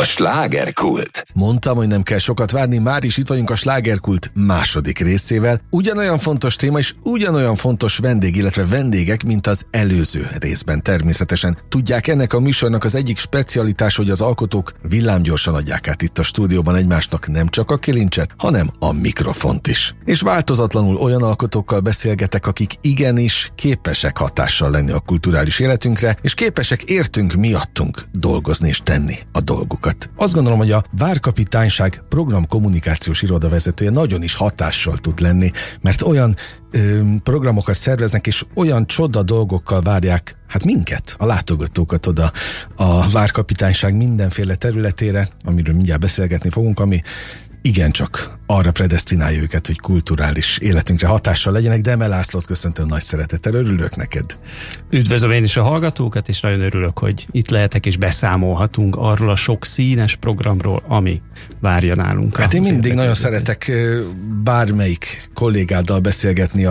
Slágerkult. Mondtam, hogy nem kell sokat várni, már is itt vagyunk a Slágerkult második részével. Ugyanolyan fontos téma és ugyanolyan fontos vendég, illetve vendégek, mint az előző részben természetesen. Tudják, ennek a műsornak az egyik specialitás, hogy az alkotók villámgyorsan adják át itt a stúdióban egymásnak nem csak a kilincset, hanem a mikrofont is. És változatlanul olyan alkotókkal beszélgetek, akik igenis képesek hatással lenni a kulturális életünkre, és képesek értünk miattunk dolgozni és tenni a dolgukat. Azt gondolom, hogy a Várkapitányság programkommunikációs irodavezetője nagyon is hatással tud lenni, mert olyan programokat szerveznek, és olyan csoda dolgokkal várják minket, a látogatókat oda a Várkapitányság mindenféle területére, amiről mindjárt beszélgetni fogunk, ami igencsak arra predesztinálja őket, hogy kulturális életünkre hatással legyenek, de Eme Lászlót köszöntöm nagy szeretettel, örülök neked. Üdvözlöm én is a hallgatókat, és nagyon örülök, hogy itt lehetek, és beszámolhatunk arról a sok színes programról, ami várja nálunk. Hát én mindig nagyon szeretek bármelyik kollégáddal beszélgetni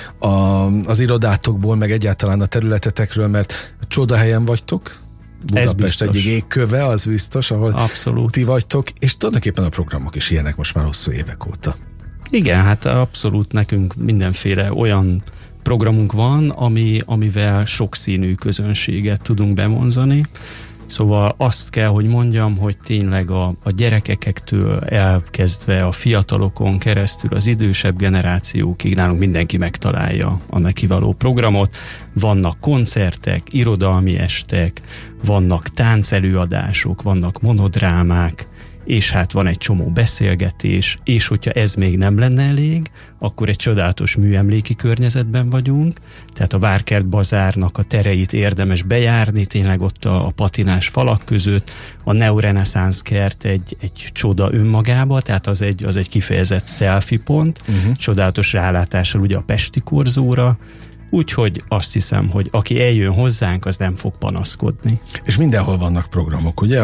az irodátokból, meg egyáltalán a területetekről, mert csodahelyen vagytok. Budapest egyik égköve, az biztos, ahol abszolút ti vagytok, és tulajdonképpen a programok is ilyenek most már hosszú évek óta. Igen, hát abszolút nekünk mindenféle olyan programunk van, amivel sokszínű közönséget tudunk bevonzani. Szóval azt kell, hogy mondjam, hogy tényleg a gyerekektől elkezdve a fiatalokon keresztül az idősebb generációkig nálunk mindenki megtalálja a neki való programot. Vannak koncertek, irodalmi estek, vannak táncelőadások, vannak monodrámák, és hát van egy csomó beszélgetés, és hogyha ez még nem lenne elég, akkor egy csodálatos műemléki környezetben vagyunk, tehát a Várkert Bazárnak a tereit érdemes bejárni, tényleg ott a patinás falak között, a neoreneszánsz kert egy csoda önmagába, tehát az egy kifejezett selfie pont, csodálatos rálátással ugye a Pesti Korzóra, úgyhogy azt hiszem, hogy aki eljön hozzánk, az nem fog panaszkodni. És mindenhol vannak programok, ugye?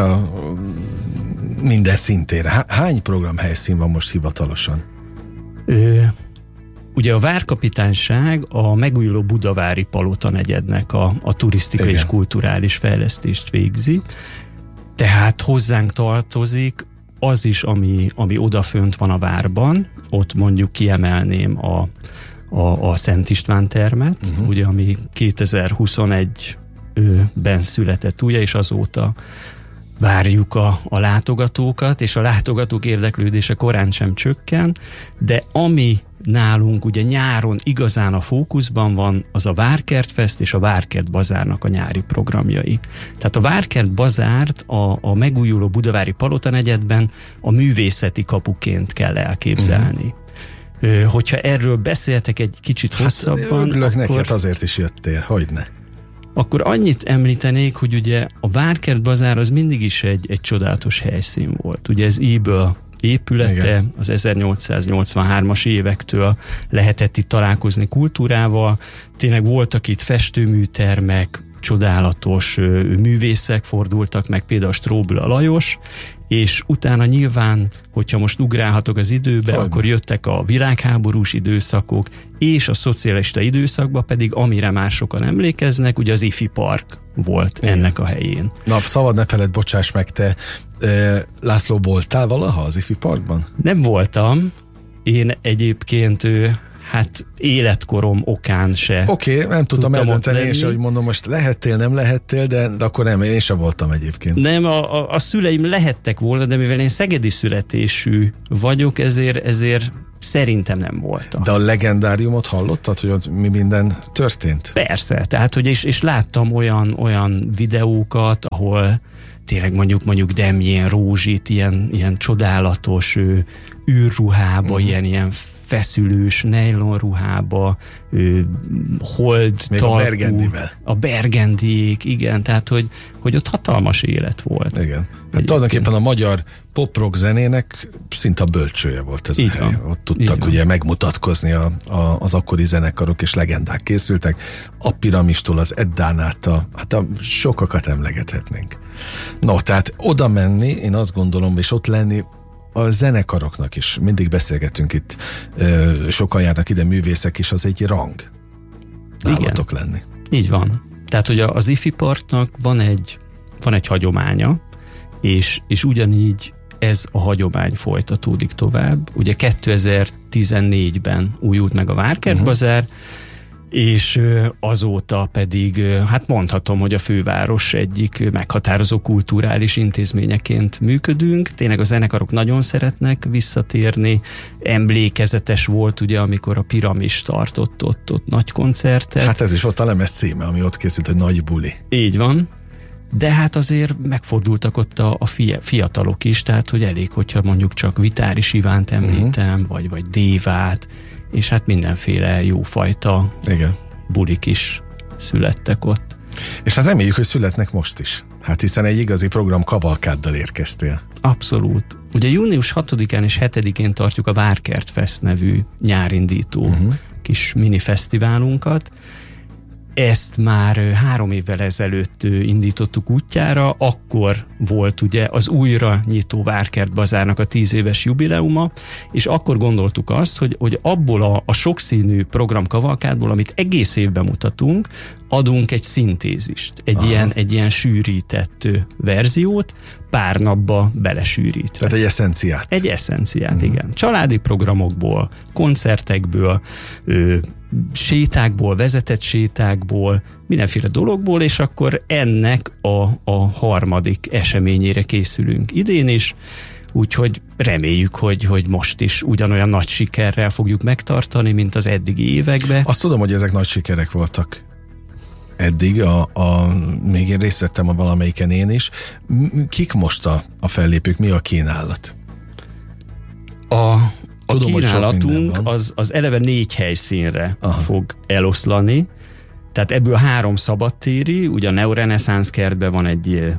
Minden szintére. Hány programhelyszín van most hivatalosan? Ugye a Várkapitányság a megújuló Budavári Palota negyednek a turisztikai és kulturális fejlesztést végzi. Tehát hozzánk tartozik az is, ami odafönt van a várban. Ott mondjuk kiemelném a Szent István termet, ugye, ami 2021-ben született újra, és azóta várjuk a látogatókat, és a látogatók érdeklődése korán sem csökken, de ami nálunk ugye nyáron igazán a fókuszban van, az a Várkert Fest és a Várkert Bazárnak a nyári programjai. Tehát a Várkert Bazárt a megújuló Budavári Palota negyedben a művészeti kapuként kell elképzelni. Hogyha erről beszéltek egy kicsit hosszabban... Örülök neki, azért is jöttél, hogyne. Akkor annyit említenék, hogy ugye a Várkert Bazár az mindig is egy csodálatos helyszín volt. Ugye ez Íből épülete, igen. Az 1883-as évektől lehetett itt találkozni kultúrával. Tényleg voltak itt festőműtermek, csodálatos művészek fordultak meg, például Stróbula Lajos, és utána nyilván, hogyha most ugrálhatok az időbe, akkor jöttek a világháborús időszakok, és a szocialista időszakban pedig, amire már sokan emlékeznek, ugye az Ifi Park volt ennek a helyén. Na, szabad ne feled, bocsáss meg, te László, voltál valaha az Ifi Parkban? Nem voltam. Én egyébként életkorom okán se. Oké, nem tudtam eldönteni, én se, hogy mondom, most lehettél, nem lehettél, de akkor nem, én sem voltam egyébként. Nem, a szüleim lehettek volna, de mivel én szegedi születésű vagyok, ezért szerintem nem voltam. De a legendáriumot hallottad, hogy ott mi minden történt? Persze, tehát, hogy és láttam olyan videókat, ahol tényleg mondjuk Demjén Rózsit ilyen csodálatos űrruhába, ilyen feszülős nejlonruhába, hold még talpú, a Bergendivel. A Bergendiék, igen, tehát hogy ott hatalmas élet volt. Igen. Hát tulajdonképpen a magyar pop-rock zenének szinte a bölcsője volt ez a hely. Ott tudtak ugye megmutatkozni az akkori zenekarok, és legendák készültek. A Piramistól az Eddán át sokakat emlegethetnénk. No, tehát oda menni, én azt gondolom, és ott lenni a zenekaroknak is, mindig beszélgetünk itt, sokan járnak ide művészek is, az egy rang nálatok lenni. Így van. Tehát, hogy az Ifi Parknak van egy hagyománya, és ugyanígy ez a hagyomány folytatódik tovább. Ugye 2014-ben újult meg a Várkertbazár, és azóta pedig, hát mondhatom, hogy a főváros egyik meghatározó kulturális intézményeként működünk. Tényleg a zenekarok nagyon szeretnek visszatérni. Emlékezetes volt ugye, amikor a Piramis tartott ott nagy koncertet. Hát ez is ott a lemez címe, ami ott készült, hogy Nagy buli. Így van. De hát azért megfordultak ott a fiatalok is, tehát hogy elég, hogyha mondjuk csak Vitáris Ivánt említem, vagy Dévát, és hát mindenféle jófajta bulik is születtek ott. És hát reméljük, hogy születnek most is. Hát hiszen egy igazi program kavalkáddal érkeztél. Abszolút. Ugye június 6-án és 7-én tartjuk a Várkert Fest nevű nyárindító kis minifesztiválunkat. Ezt már 3 évvel ezelőtt indítottuk útjára, akkor volt ugye az újra nyitó Várkertbazárnak a 10 éves jubileuma, és akkor gondoltuk azt, hogy abból a sokszínű programkavalkádból, amit egész évben mutatunk, adunk egy szintézist, egy ilyen sűrített verziót, pár napba belesűrítve. Tehát egy eszenciát. Egy eszenciát, igen. Családi programokból, koncertekből, sétákból, vezetett sétákból, mindenféle dologból, és akkor ennek a harmadik eseményére készülünk idén is, úgyhogy reméljük, hogy most is ugyanolyan nagy sikerrel fogjuk megtartani, mint az eddigi években. Azt tudom, hogy ezek nagy sikerek voltak eddig, még én részt vettem a valamelyiken én is. Kik most a fellépők, mi a kínálat? A kínálatunk az eleve 4 helyszínre fog eloszlani, tehát ebből 3 szabadtéri, ugye a Neoreneszánsz kertben van egy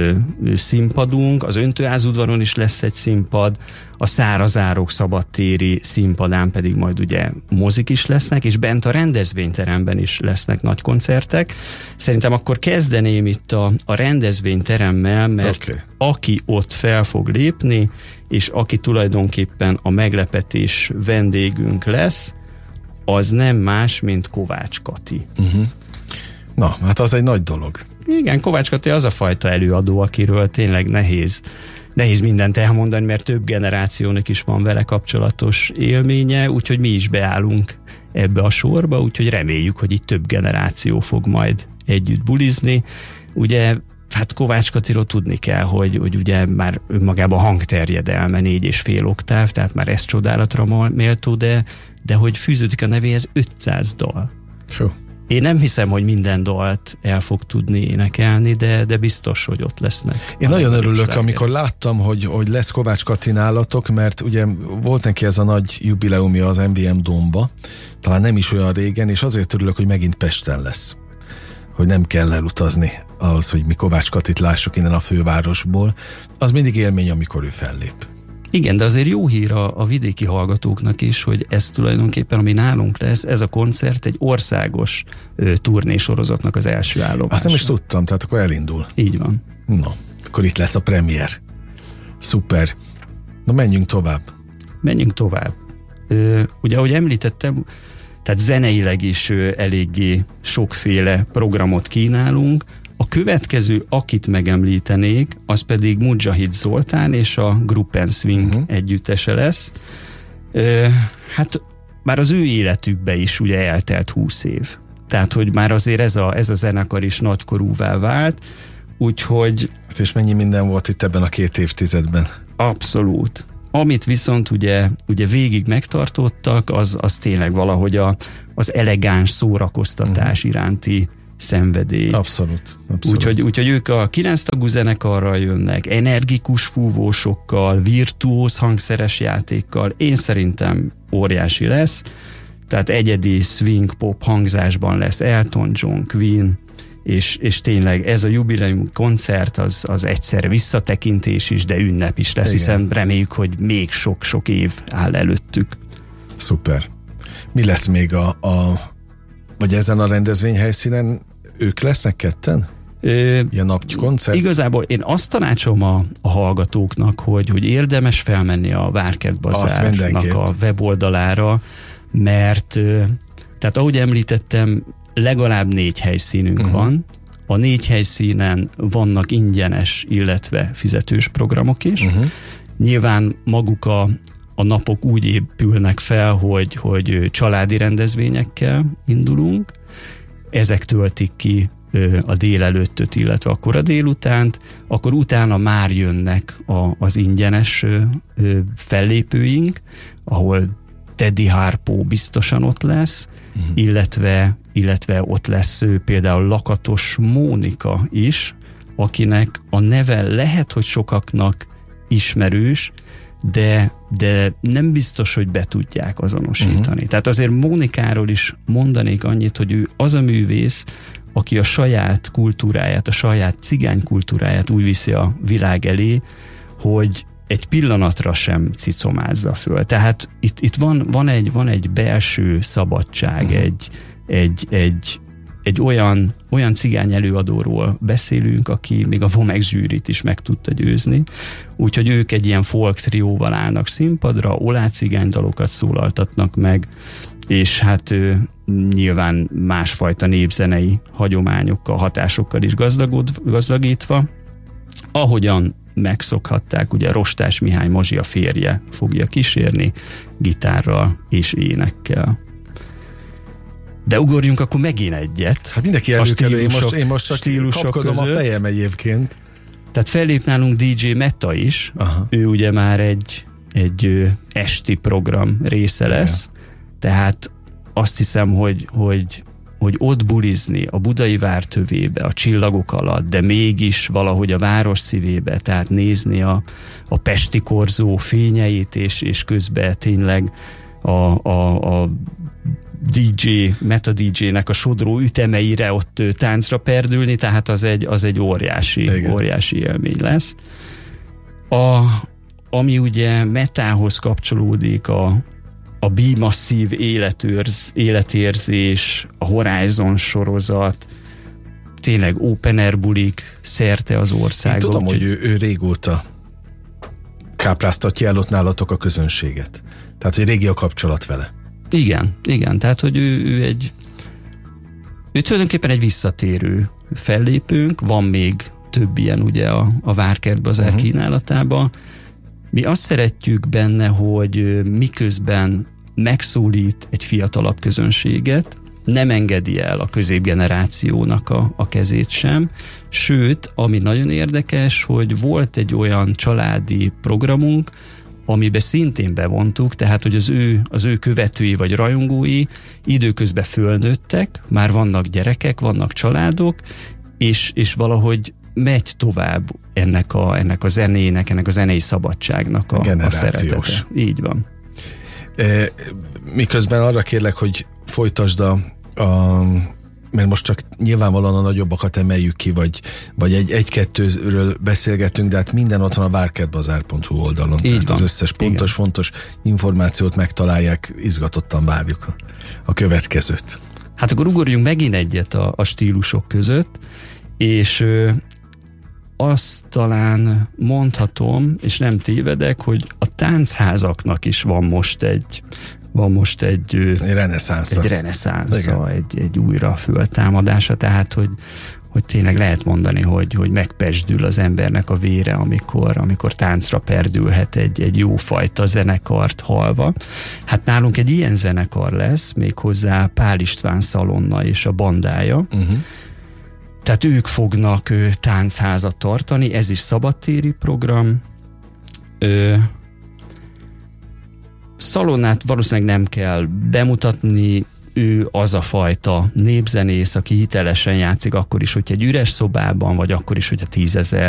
színpadunk, az Öntőházudvaron is lesz egy színpad, a Szárazárok szabadtéri színpadán pedig majd ugye mozik is lesznek, és bent a rendezvényteremben is lesznek nagy koncertek. Szerintem akkor kezdeném itt a rendezvényteremmel, mert aki ott fel fog lépni, és aki tulajdonképpen a meglepetés vendégünk lesz, az nem más, mint Kovács Kati. Na, hát az egy nagy dolog. Igen, Kovács Kati az a fajta előadó, akiről tényleg nehéz mindent elmondani, mert több generációnak is van vele kapcsolatos élménye, úgyhogy mi is beállunk ebbe a sorba, úgyhogy reméljük, hogy itt több generáció fog majd együtt bulizni. Ugye, hát Kovács Katiról tudni kell, hogy ugye már önmagában hangterjedelme 4,5 oktáv, tehát már ez csodálatra méltó, de hogy fűződik a nevéhez 500 dal. Én nem hiszem, hogy minden dalt el fog tudni énekelni, de biztos, hogy ott lesznek. Én nagyon örülök, amikor láttam, hogy lesz Kovács Kati nálatok, mert ugye volt neki ez a nagy jubileumja az MVM Dómba, talán nem is olyan régen, és azért örülök, hogy megint Pesten lesz. Hogy nem kell elutazni ahhoz, hogy mi Kovács Katit lássuk innen a fővárosból. Az mindig élmény, amikor ő fellép. Igen, de azért jó hír a vidéki hallgatóknak is, hogy ez tulajdonképpen, ami nálunk lesz, ez a koncert egy országos turnésorozatnak az első állomása. Azt nem is tudtam, tehát akkor elindul. Így van. No, akkor itt lesz a premier. Szuper. Na, menjünk tovább. Menjünk tovább. Ugye, ahogy említettem, tehát zeneileg is eléggé sokféle programot kínálunk. A következő, akit megemlítenék, az pedig Mujahid Zoltán és a Gruppen Swing együttese lesz. Hát már az ő életükbe is ugye eltelt 20 év. Tehát, hogy már azért ez a zenekar is nagykorúvá vált, úgyhogy... Hát és mennyi minden volt itt ebben a 2 évtizedben? Abszolút. Amit viszont ugye végig megtartottak, az tényleg valahogy az elegáns szórakoztatás iránti szenvedély. Abszolút. Úgyhogy ők a 9 tagú zenekarral jönnek, energikus fúvósokkal, virtuóz hangszeres játékkal. Én szerintem óriási lesz. Tehát egyedi swing pop hangzásban lesz Elton John, Queen, és tényleg ez a jubileum koncert az egyszer visszatekintés is, de ünnep is lesz, hiszen reméljük, hogy még sok-sok év áll előttük. Szuper. Mi lesz még vagy ezen a rendezvényhelyszínen ők lesznek ketten? Ilyen napkoncert? Igazából én azt tanácsolom a hallgatóknak, hogy érdemes felmenni a Várkertbazárnak a weboldalára, mert tehát ahogy említettem, legalább 4 helyszínünk van. A 4 helyszínen vannak ingyenes, illetve fizetős programok is. Nyilván maguk a napok úgy épülnek fel, hogy családi rendezvényekkel indulunk. Ezek töltik ki a délelőttöt, illetve a kora délutánt, akkor utána már jönnek az ingyenes fellépőink, ahol Teddy Harpo biztosan ott lesz, illetve ott lesz például Lakatos Mónika is, akinek a neve lehet, hogy sokaknak ismerős, de nem biztos, hogy be tudják azonosítani. Tehát azért Mónikáról is mondanék annyit, hogy ő az a művész, aki a saját kultúráját, a saját cigány kultúráját úgy viszi a világ elé, hogy egy pillanatra sem cicomázza föl. Tehát itt van egy belső szabadság, egy olyan cigány előadóról beszélünk, aki még a Vomex zsűrit is meg tudta győzni. Úgyhogy ők egy ilyen folk trióval állnak színpadra, olácigány dalokat szólaltatnak meg, és hát nyilván másfajta népzenei hagyományokkal, hatásokkal is gazdagítva. Ahogyan megszokhatták, ugye Rostás Mihály Mazsia férje fogja kísérni gitárral és énekkel. De ugorjunk akkor megint egyet. Hát mindenki előkelő, én most csak kapkodom a fejem egyébként. Tehát fellép nálunk DJ Meta is. Aha. Ő ugye már egy esti program része lesz. Tehát azt hiszem, hogy ott bulizni a Budai Vártövébe, a csillagok alatt, de mégis valahogy a város szívébe, tehát nézni a pesti korzó fényeit, és közben tényleg a Meta DJ-nek a sodró ütemeire ott táncra perdülni, tehát az egy óriási élmény lesz. Ami ugye Metához kapcsolódik, a B-masszív életérzés, a Horizon sorozat, tényleg open air bulik szerte az országon. Én tudom, hogy ő régóta kápráztatja el ott nálatok a közönséget. Tehát, hogy régi a kapcsolat vele. Igen, tehát, hogy ő tulajdonképpen egy visszatérő fellépőnk, van még több ilyen ugye a Várkert Bazár kínálatában. Mi azt szeretjük benne, hogy miközben megszólít egy fiatalabb közönséget, nem engedi el a középgenerációnak a kezét sem, sőt, ami nagyon érdekes, hogy volt egy olyan családi programunk, amiben szintén bevontuk, tehát, hogy az ő követői vagy rajongói időközben fölnőttek, már vannak gyerekek, vannak családok, és valahogy megy tovább ennek a zenének, ennek a zenei szabadságnak a szeretete. Így van. Miközben arra kérlek, hogy folytasd mert most csak nyilvánvalóan a nagyobbakat emeljük ki, vagy egy-kettőről beszélgetünk, de hát minden ott van a várkertbazár.hu oldalon. Így tehát van. Az összes pontos, fontos információt megtalálják, izgatottan várjuk a következőt. Hát akkor ugorjunk megint egyet a stílusok között, és azt talán mondhatom, és nem tévedek, hogy a táncházaknak is van most egy reneszánsza, egy újra föltámadása, tehát hogy tényleg lehet mondani, hogy megpesdül az embernek a vére, amikor táncra perdülhet egy jófajta zenekart hallva. Hát nálunk egy ilyen zenekar lesz, méghozzá Pál István Szalonna és a bandája. Tehát ők fognak táncházat tartani, ez is szabadtéri program. Szalonnát valószínűleg nem kell bemutatni, ő az a fajta népzenész, aki hitelesen játszik akkor is, hogyha egy üres szobában, vagy akkor is, hogyha 10 000